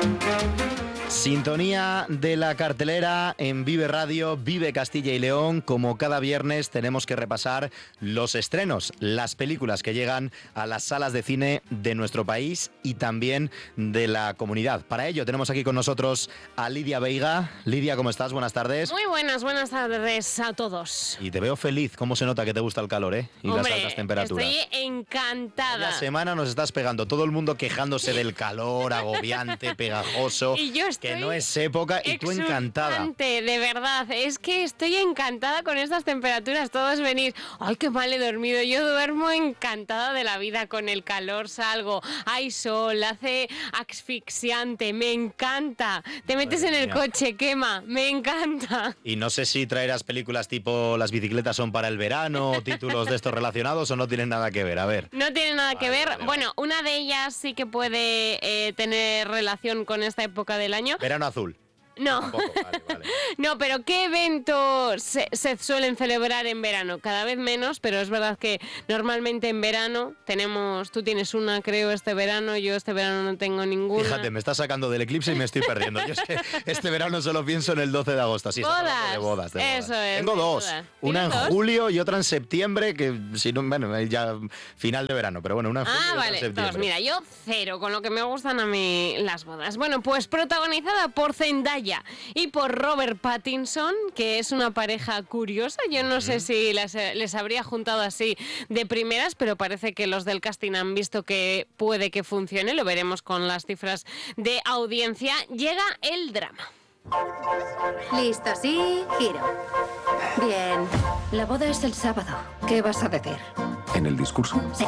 Sintonía de la cartelera en Vive Radio, Vive Castilla y León. Como cada viernes tenemos que repasar los estrenos, las películas que llegan a las salas de cine de nuestro país y también de la comunidad. Para ello tenemos aquí con nosotros a Lidia Veiga. Lidia, ¿cómo estás? Buenas tardes. Muy buenas tardes a todos. Y te veo feliz. ¿Cómo se nota que te gusta el calor, y Hombre, las altas temperaturas? Estoy encantada. La semana nos estás pegando, todo el mundo quejándose del calor, agobiante, pegajoso. Y yo estoy que no es época y tú encantada. De verdad, es que estoy encantada con estas temperaturas. Todos venís, ay, qué mal he dormido. Yo duermo encantada de la vida con el calor, salgo, hay sol, hace asfixiante, me encanta. Te metes en el coche, quema, me encanta. Y no sé si traerás películas tipo Las bicicletas son para el verano, o títulos de estos relacionados, o no tienen nada que ver, a ver. No tiene nada que ver. Bueno, una de ellas sí que puede tener relación con esta época del año. Verano azul. No. Tampoco, vale. No, pero ¿qué eventos se suelen celebrar en verano? Cada vez menos, pero es verdad que normalmente en verano tú tienes una, creo, este verano, yo este verano no tengo ninguna. Fíjate, me estás sacando del eclipse y me estoy perdiendo. Yo es que este verano solo pienso en el 12 de agosto. Sí, bodas. De bodas. Eso es. Tengo dos. Una en julio y otra en septiembre, que si no, bueno, ya final de verano, pero bueno, una en julio y otra vale, en septiembre. dos. Mira, yo cero, con lo que me gustan a mí las bodas. Bueno, pues protagonizada por Zendaya y por Robert Pattinson, que es una pareja curiosa. Yo no sé si les habría juntado así de primeras, pero parece que los del casting han visto que puede que funcione. Lo veremos con las cifras de audiencia. Llega el drama. Listo, sí, giro. Bien, la boda es el sábado. ¿Qué vas a decir? ¿En el discurso? Sí.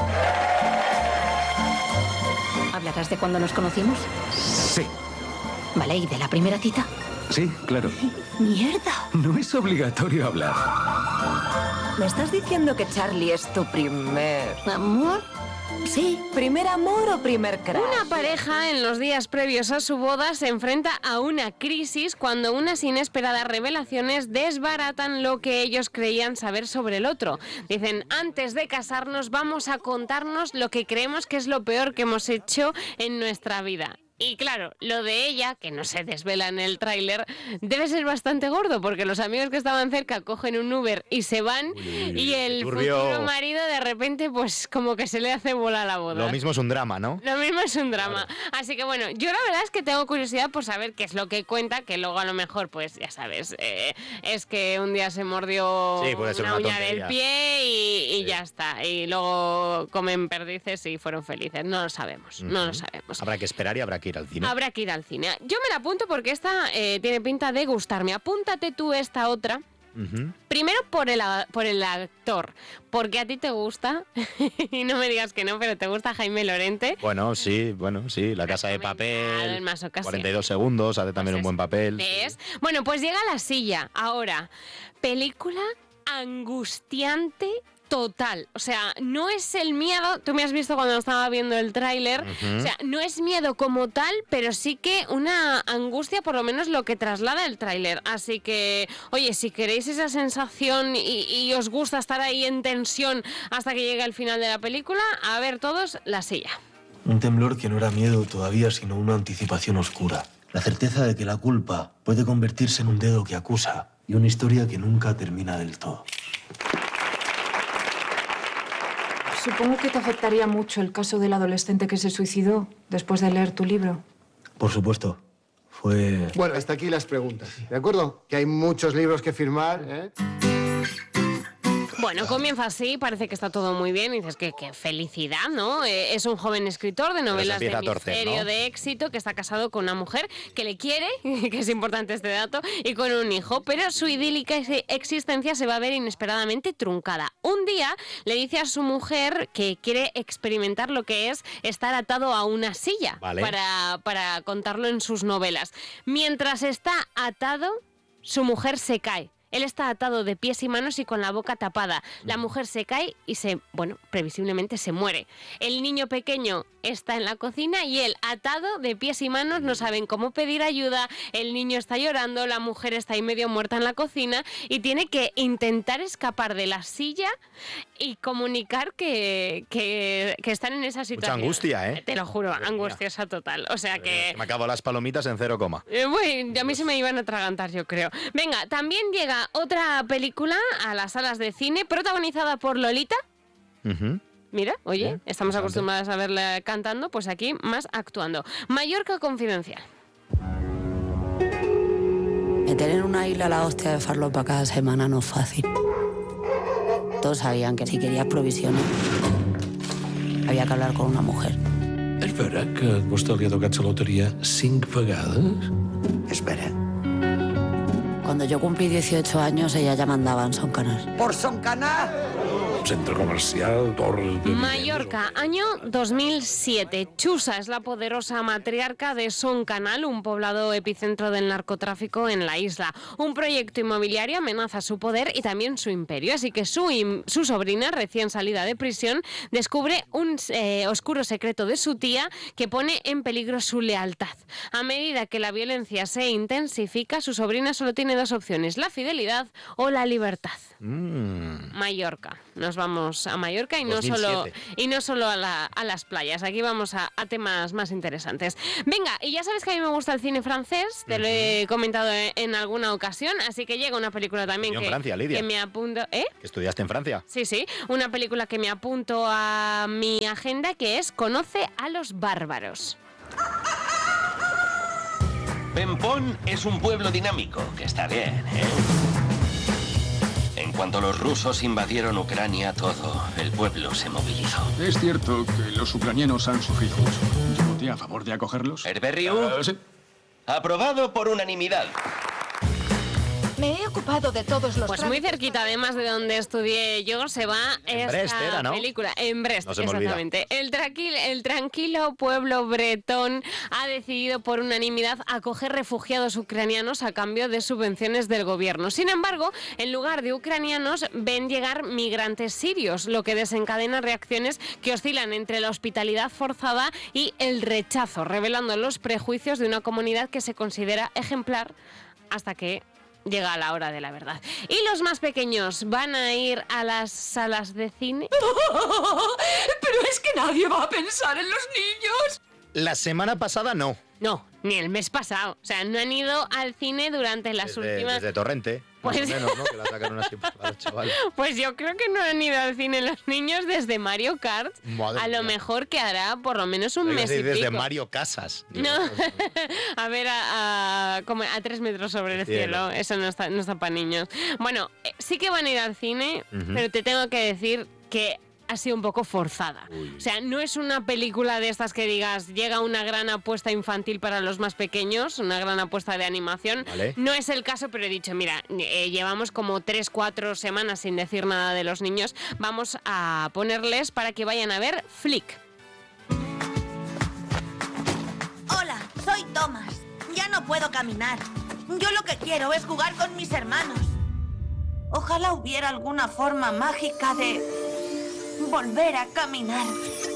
¿Hablarás de cuando nos conocimos? Sí. Vale, ¿y de la primera cita? Sí, claro. ¡Mierda! No es obligatorio hablar. ¿Me estás diciendo que Charlie es tu primer ¿Amor? Sí. ¿Primer amor o primer crush? Una pareja en los días previos a su boda se enfrenta a una crisis cuando unas inesperadas revelaciones desbaratan lo que ellos creían saber sobre el otro. Dicen, antes de casarnos vamos a contarnos lo que creemos que es lo peor que hemos hecho en nuestra vida. Y claro, lo de ella, que no se desvela en el tráiler, debe ser bastante gordo, porque los amigos que estaban cerca cogen un Uber y se van, y el futuro marido de repente pues como que se le hace bola la boda. Lo mismo es un drama, ¿no? Lo mismo es un drama. Claro. Así que bueno, yo la verdad es que tengo curiosidad por saber qué es lo que cuenta, que luego a lo mejor, pues ya sabes, es que un día se mordió una uña del pie y ya está. Y luego comen perdices y fueron felices. No lo sabemos, no lo sabemos. Habrá que esperar y habrá que ir al cine. Habrá que ir al cine. Yo me la apunto porque esta tiene pinta de gustarme. Apúntate tú esta otra. Primero por el actor, porque a ti te gusta, y no me digas que no, pero te gusta Jaime Lorente. Bueno, sí, La Casa de Papel, en más ocasiones. 42 segundos, hace también un buen papel. ¿Ves? Bueno, pues llega La Silla. Ahora, película angustiante total. O sea, no es el miedo, tú me has visto cuando estaba viendo el tráiler, o sea, no es miedo como tal, pero sí que una angustia, por lo menos lo que traslada el tráiler. Así que, oye, si queréis esa sensación y os gusta estar ahí en tensión hasta que llegue el final de la película, a ver todos, La Silla. Un temblor que no era miedo todavía, sino una anticipación oscura. La certeza de que la culpa puede convertirse en un dedo que acusa y una historia que nunca termina del todo. Supongo que te afectaría mucho el caso del adolescente que se suicidó después de leer tu libro. Por supuesto. Fue... Bueno, hasta aquí las preguntas, ¿de acuerdo? Que hay muchos libros que firmar, ¿eh? Bueno, comienza así, parece que está todo muy bien, y dices que felicidad, ¿no? Es un joven escritor de novelas de misterio, ¿no? De éxito, que está casado con una mujer que le quiere, que es importante este dato, y con un hijo, pero su idílica existencia se va a ver inesperadamente truncada. Un día le dice a su mujer que quiere experimentar lo que es estar atado a una silla, vale, para contarlo en sus novelas. Mientras está atado, su mujer se cae. Él está atado de pies y manos y con la boca tapada. La mujer se cae y previsiblemente se muere. El niño pequeño está en la cocina y él, atado de pies y manos, no saben cómo pedir ayuda. El niño está llorando, la mujer está ahí medio muerta en la cocina y tiene que intentar escapar de la silla y comunicar que están en esa situación. Mucha angustia, ¿eh? Te lo juro, angustiosa total. O sea que... Me acabo las palomitas en 0, Bueno, a mí se me iban a atragantar, yo creo. Venga, también llega otra película a las salas de cine, protagonizada por Lolita. Mira, oye, estamos acostumbrados a verla cantando, pues aquí más actuando. Mallorca Confidencial. Meter en una isla la hostia de farlopa cada semana no es fácil. Todos sabían que si querías provisiones, había que hablar con una mujer. És vera que a vostè li ha tocat la loteria 5 vegades? Espera. Cuando yo cumplí 18 años, ella ya mandaba en Son Canal. ¡Por Son Canal! Centro comercial, torres de... Mallorca, año 2007. Chusa es la poderosa matriarca de Son Canal, un poblado epicentro del narcotráfico en la isla. Un proyecto inmobiliario amenaza su poder y también su imperio, así que su sobrina, recién salida de prisión, descubre un oscuro secreto de su tía que pone en peligro su lealtad. A medida que la violencia se intensifica, su sobrina solo tiene 2 opciones, la fidelidad o la libertad. Mallorca. Nos vamos a Mallorca y no solo a las playas. Aquí vamos a temas más interesantes. Venga, y ya sabes que a mí me gusta el cine francés, te lo he comentado en alguna ocasión, así que llega una película también que me apunto... ¿Que estudiaste en Francia? Sí, una película que me apunto a mi agenda, que es Conoce a los bárbaros. Pempón es un pueblo dinámico, que está bien, ¿eh? En cuanto los rusos invadieron Ucrania, todo el pueblo se movilizó. Es cierto que los ucranianos han sufrido mucho. Yo voté a favor de acogerlos. ¿Herberriu? Sí. Aprobado por unanimidad. Me he ocupado de todos los... Pues muy cerquita, además de donde estudié yo, se va esta película. En Brest, exactamente. El tranquilo pueblo bretón ha decidido por unanimidad acoger refugiados ucranianos a cambio de subvenciones del gobierno. Sin embargo, en lugar de ucranianos, ven llegar migrantes sirios, lo que desencadena reacciones que oscilan entre la hospitalidad forzada y el rechazo, revelando los prejuicios de una comunidad que se considera ejemplar hasta que llega a la hora de la verdad. ¿Y los más pequeños van a ir a las salas de cine? Pero es que nadie va a pensar en los niños. La semana pasada no. No, ni el mes pasado. O sea, no han ido al cine durante las últimas... Desde Torrente, pues... más o menos, ¿no? Que la sacaron así para los chavales. Pues yo creo que no han ido al cine los niños desde Mario Kart. Madre a lo mía. mejor que hará por lo menos un mes y pico. Desde Mario Casas. No, a ver, como a 3 metros sobre el cielo. Eso no está para niños. Bueno, sí que van a ir al cine, pero te tengo que decir que ha sido un poco forzada. O sea, no es una película de estas que digas, llega una gran apuesta infantil para los más pequeños, una gran apuesta de animación. Vale. No es el caso, pero he dicho, mira, llevamos como 3-4 semanas sin decir nada de los niños. Vamos a ponerles para que vayan a ver Flick. Hola, soy Thomas. Ya no puedo caminar. Yo lo que quiero es jugar con mis hermanos. Ojalá hubiera alguna forma mágica de volver a caminar.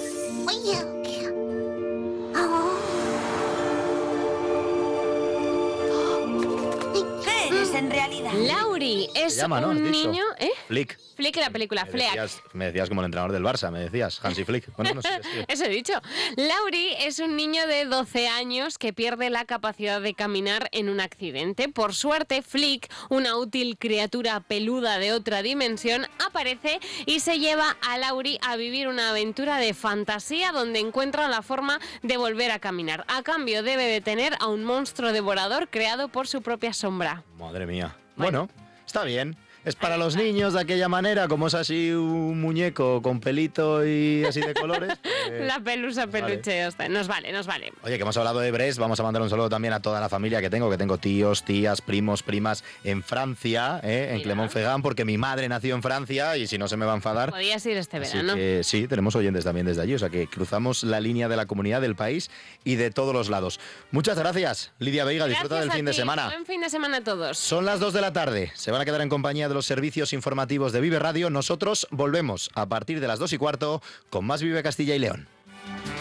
¿Qué eres en realidad? Lauri es un niño... Flick. Flick, la película Fleck. Me decías como el entrenador del Barça, me decías, Hansi Flick. Bueno, no sé. Eso he dicho. Lauri es un niño de 12 años que pierde la capacidad de caminar en un accidente. Por suerte, Flick, una útil criatura peluda de otra dimensión, aparece y se lleva a Lauri a vivir una aventura de fantasía donde encuentra la forma de volver a caminar. A cambio, debe detener a un monstruo devorador creado por su propia sombra. Madre mía. Bueno, está bien. Es para los niños de aquella manera, como es así un muñeco con pelito y así de colores. La pelusa peluche, vale. Nos vale. Oye, que hemos hablado de Brest, vamos a mandar un saludo también a toda la familia que tengo tíos, tías, primos, primas en Francia, en Clermont-Ferrand, porque mi madre nació en Francia y si no se me va a enfadar. Podías ir este verano. Sí, tenemos oyentes también desde allí, o sea que cruzamos la línea de la comunidad, del país y de todos los lados. Muchas gracias, Lidia Veiga, disfruta del fin de semana. Buen fin de semana a todos. Son las 2 de la tarde, se van a quedar en compañía de los servicios informativos de Vive Radio. Nosotros volvemos a partir de las 2:15 con más Vive Castilla y León.